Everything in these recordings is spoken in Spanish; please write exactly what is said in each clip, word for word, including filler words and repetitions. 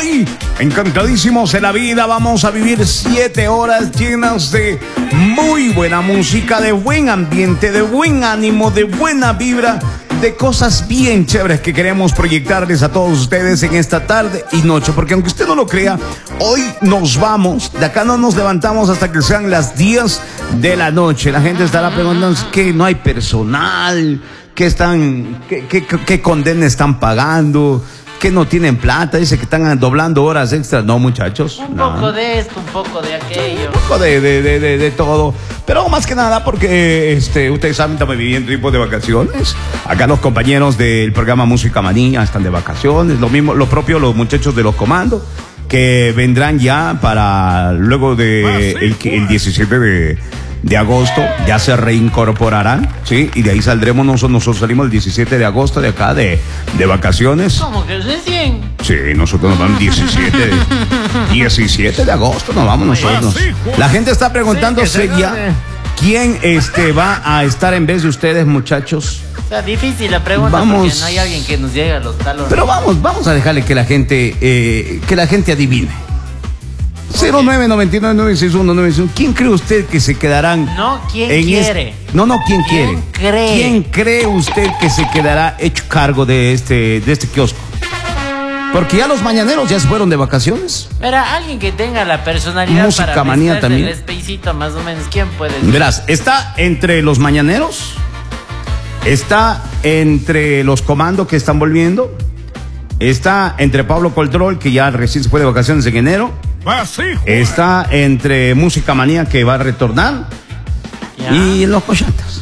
Hoy, encantadísimos de la vida, vamos a vivir siete horas llenas de muy buena música, de buen ambiente, de buen ánimo, de buena vibra, de cosas bien chéveres que queremos proyectarles a todos ustedes en esta tarde y noche, porque aunque usted no lo crea, hoy nos vamos, de acá no nos levantamos hasta que sean las diez de la noche. La gente estará preguntando que no hay personal, que están, qué, qué, qué condena están pagando, que no tienen plata, dice que están doblando horas extras. No, muchachos. Un no. poco de esto, un poco de aquello. Un poco de, de, de, de, de todo. Pero más que nada porque este, ustedes saben, estamos viviendo tiempo de vacaciones. Acá los compañeros del programa Música Manía están de vacaciones. Lo mismo, lo propio los muchachos de los comandos, que vendrán ya para luego de el, el diecisiete de... de agosto, ya se reincorporarán, ¿sí? Y de ahí saldremos nosotros, nosotros salimos el diecisiete de agosto de acá de, de vacaciones. ¿Cómo que recién? Sí, nosotros nos vamos diecisiete de, diecisiete de agosto, nos vamos nosotros. La gente está preguntándose ya quién este, va a estar en vez de ustedes, muchachos. O sea, difícil la pregunta, vamos, porque no hay alguien que nos llegue a los talones. Pero vamos, vamos a dejarle que la gente, eh, que la gente adivine. cero nueve nueve nueve nueve seis uno nueve uno. ¿Quién cree usted que se quedarán? No, ¿quién en quiere? Es... No, no, ¿quién, ¿Quién quiere? cree? ¿Quién cree usted que se quedará hecho cargo de este, de este kiosco? Porque ya los mañaneros ya se fueron de vacaciones. Pero alguien que tenga la personalidad Música para Manía también. el espacito, más o menos, ¿quién puede ser? Verás, está entre los mañaneros, está entre los comandos que están volviendo, está entre Pablo Control, que ya recién se fue de vacaciones en enero. Está entre Música Manía, que va a retornar, ya. Y los Cochatas.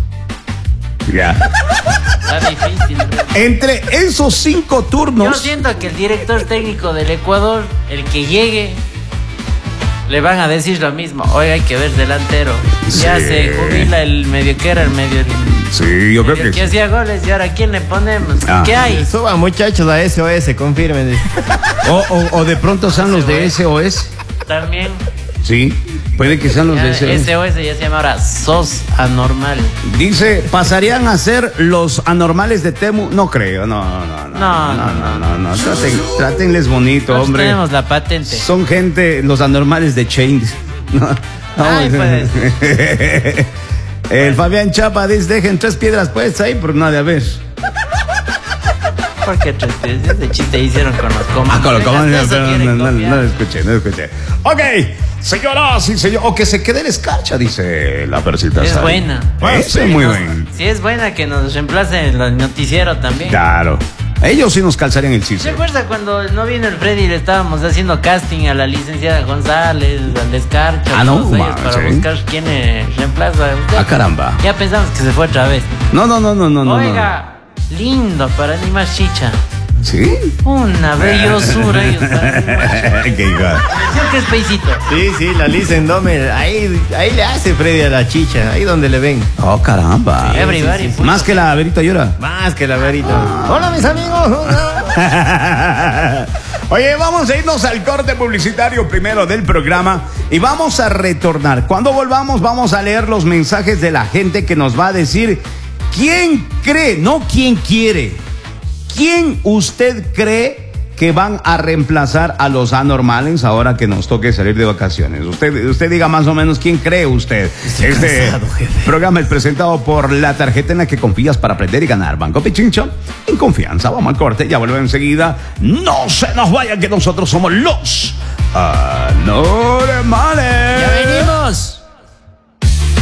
Ya. Está difícil. Entre esos cinco turnos. Yo siento que el director técnico del Ecuador, el que llegue, le van a decir lo mismo. Hoy hay que ver delantero. Sí. Ya se jubila el medio que era el medio. Sí, yo creo que, que hacía goles. Y ahora ¿quién le ponemos? Ah. ¿Qué hay? Suban muchachos a S O S, confirmen. o, o, o de pronto sean los de S O S. También. Sí, puede que sean los ya, de S O S. S O S ya se llama ahora S O S Anormal. Dice, ¿pasarían a ser los anormales de Temu? No creo, no, no, no. No, no, no, no. no. Traten, trátenles bonito, Nosotros hombre. tenemos la patente. Son gente, los anormales de Chain. No, no, Ay, pues. El Fabián Chapa dice, dejen tres piedras puestas ahí por nada de haber. ¿Por qué tres piedras? Ese chiste hicieron con los comandos. Ah, con los comandos, no, no, no, no lo escuché, no lo escuché. Ok, señoras y señores, o que se quede en escarcha, dice la persita. Es buena. Eso es muy bueno. Sí, es buena que nos reemplace el noticiero también. Claro. Ellos sí nos calzarían el chiste. ¿Se acuerda cuando no vino el Freddy y le estábamos haciendo casting a la licenciada González, al Escarcha? Ah, no, ellos, para sí. buscar quién reemplaza a usted? Ah, caramba. Ya pensamos que se fue otra vez. No, no, no, no, no. Oiga, no. Lindo para animar chicha. ¿Sí? Una bellosura ellos para animar chicha. Qué igual. ¿Sí que es peicito? Sí, sí, la Lisen Dome, ahí, ahí le hace Freddy a la chicha, ahí donde le ven. Oh, caramba. Sí, sí, sí, sí. Más que la Verita Llora. Más que la Verita. Ah. Hola, mis amigos. Oye, vamos a irnos al corte publicitario primero del programa y vamos a retornar. Cuando volvamos vamos a leer los mensajes de la gente que nos va a decir quién cree, no quién quiere, quién usted cree que van a reemplazar a los anormales ahora que nos toque salir de vacaciones. Usted, usted diga más o menos quién cree usted. Estoy este cansado, jefe. Programa es presentado por la tarjeta en la que confías para aprender y ganar. Banco Pichincha, en confianza. Vamos al corte, ya vuelvo enseguida. No se nos vaya que nosotros somos los... Uh...